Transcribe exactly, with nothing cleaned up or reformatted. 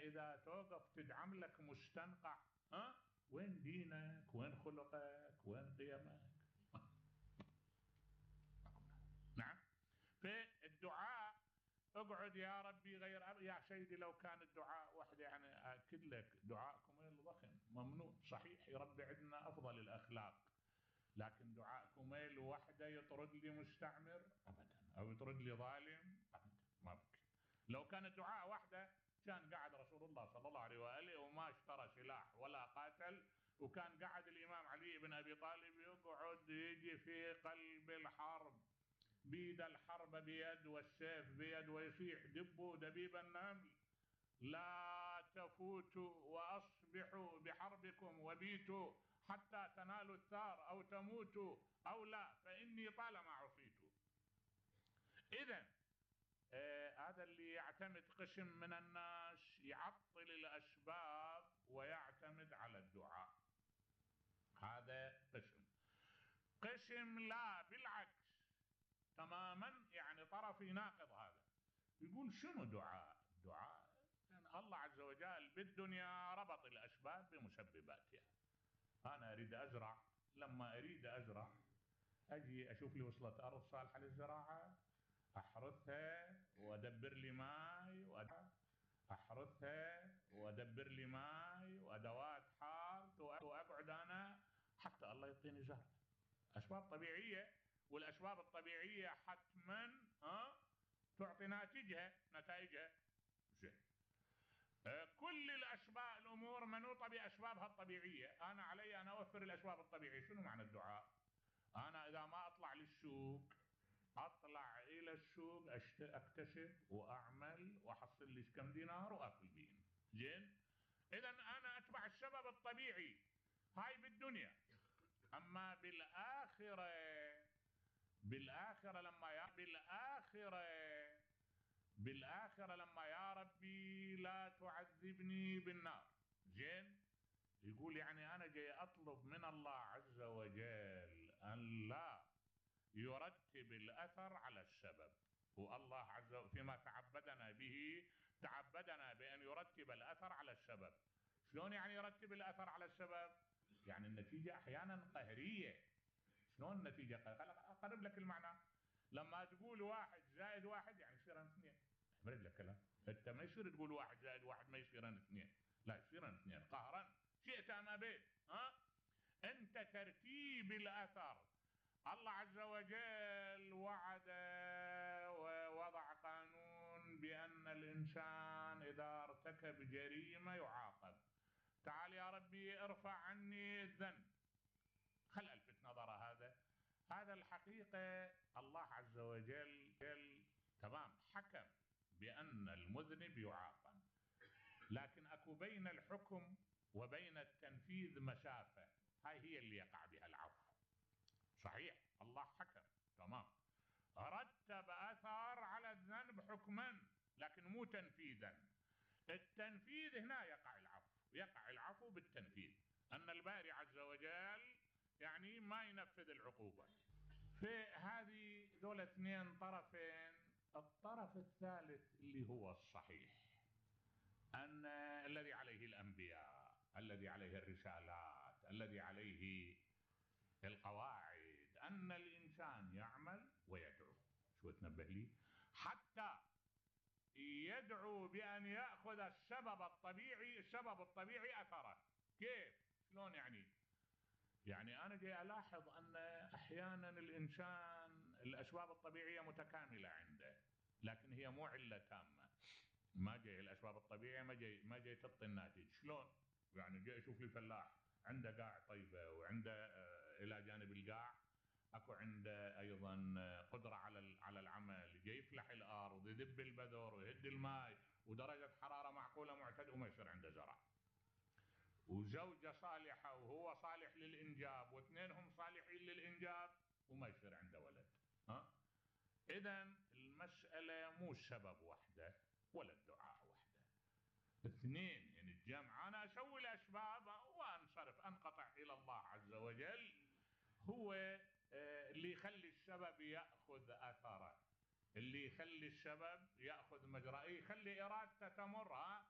إذا توقف تدعم لك مستنقع، ها وين دينك؟ وين خلقك؟ وين قيمك؟ نعم. فالدعاء اقعد يا ربي غير أب... يا سيدي لو كان الدعاء وحده، يعني اكد لك دعاءكم الضخم ممنوع صحيح، يربي عندنا افضل الاخلاق، لكن دعاء كميل وحده يطرد لي مستعمر ابدا، او يطرد لي ظالم ابدا، ما بك. لو كان الدعاء وحده كان قعد رسول الله صلى الله عليه واله وما اشترى سلاح ولا قاتل، وكان قعد الامام علي بن ابي طالب يقعد يجي في قلب الحرب، بيد الحرب بيد والسيف بيد، ويصيح دبوا دبيب النمل لا تفوتوا واصبحوا بحربكم وبيتوا حتى تنالوا الثار او تموتوا او لا فاني طالما عصيت. اذا آه هذا اللي يعتمد قسم من الناس يعطل الاسباب ويعتمد على الدعاء، هذا قسم. قسم لا بالعكس تماما، يعني طرف يناقض هذا، يقول شنو دعاء؟ دعاء يعني الله عز وجل بالدنيا ربط الأسباب بمسبباتها. أنا أريد أزرع، لما أريد أزرع أجي أشوف لي وصلة أرض صالحة للزراعة، أحرثها وأدبر لي ماي، أحرثها وأدبر لي ماي وأدوات حارث، وأقعد أنا حتى الله يعطيني زرع. أسباب طبيعية، والأسباب الطبيعية حتما ها تعطي ناتجها نتائجها. زين. كل الأسباب الأمور منوطة بأسبابها الطبيعية، أنا علي أن أوفر الأسباب الطبيعية. شنو معنى الدعاء؟ أنا إذا ما أطلع للسوق، أطلع إلى السوق أكتسب وأعمل وأحصل لي كم دينار وأكل بين. زين؟ إذا أنا أتبع السبب الطبيعي، هاي بالدنيا. أما بالآخرة، بالآخرة لما يا بالآخرة بالآخرة لما يا ربي لا تعذبني بالنار. زين؟ يقول يعني أنا جاي أطلب من الله عز وجل أن لا يرتب الأثر على السبب، والله عز وجل فيما تعبدنا به تعبدنا بأن يرتب الأثر على السبب. شلون يعني يرتب الأثر على السبب؟ يعني النتيجة أحيانا قهرية. شلون النتيجة قهرية؟ أقرب لك المعنى. لما تقول واحد زائد واحد يعني يصيرن اثنين، أبرد لك كلام. أنت ما يصير تقول واحد زائد واحد ما يصيرن اثنين، لا يصيرن اثنين قهرا شئت أم أبيت. ها؟ أنت ترتيب الأثر. الله عز وجل وعد ووضع قانون بأن الإنسان إذا ارتكب جريمة يعاقب. تعال يا ربي ارفع عني الذنب، خل الفت نظر هذا هذا الحقيقة الله عز وجل جل تمام حكم بأن المذنب يعاقب، لكن أكو بين الحكم وبين التنفيذ مسافة، هاي هي اللي يقع بها العفو. صحيح الله حكم تمام، رتب أثر على الذنب حكما لكن مو تنفيذا. التنفيذ هنا يقع العفو، يقع العفو بالتنفيذ، أن الباري عز وجل يعني ما ينفذ العقوبة. في هذه دول اثنين طرفين. الطرف الثالث اللي هو الصحيح، أن الذي عليه الأنبياء، الذي عليه الرسالات، الذي عليه القواعد، أن الإنسان يعمل ويدعو. شو تنبه لي؟ حتى يدعو بأن يأخذ السبب الطبيعي، السبب الطبيعي أثره. كيف؟ شلون يعني؟ يعني أنا جاي ألاحظ أن أحيانا الإنسان الأسباب الطبيعية متكاملة عنده، لكن هي مو علة تامة. ما جاي الأسباب الطبيعية ما جاي ما جاي تعطي الناتج. شلون؟ يعني جاي أشوف لي فلاح عنده قاع طيبة، وعنده إلى جانب القاع اكو عنده ايضا قدره على على العمل، جاي يفلح الارض، يذب البذر ويهد الماء، ودرجه حراره معقوله معتد، وما يصير عنده زرع. وزوجه صالحه وهو صالح للانجاب، واثنينهم صالحين للانجاب، وما يصير عنده ولد. ها؟ اذا المساله مو السبب وحده ولا الدعاء وحده، اثنين يعني الجمع. انا اسوي الاسباب وانصرف انقطع الى الله عز وجل، هو اللي يخلي السبب يأخذ أثره، اللي يخلي السبب يأخذ مجراه، يخلي إرادته تمر.